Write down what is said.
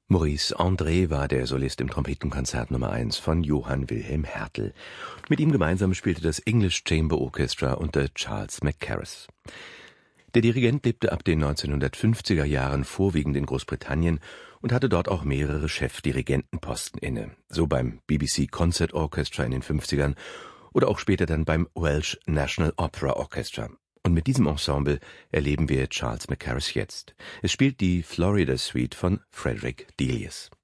Maurice André war der Solist im Trompetenkonzert Nummer 1 von Johann Wilhelm Hertel. Mit ihm gemeinsam spielte das English Chamber Orchestra unter Charles Mackerras. Der Dirigent lebte ab den 1950er Jahren vorwiegend in Großbritannien und hatte dort auch mehrere Chefdirigentenposten inne, so beim BBC Concert Orchestra in den 50ern oder auch später dann beim Welsh National Opera Orchestra. Und mit diesem Ensemble erleben wir Charles Mackerras jetzt. Es spielt die Florida Suite von Frederick Delius.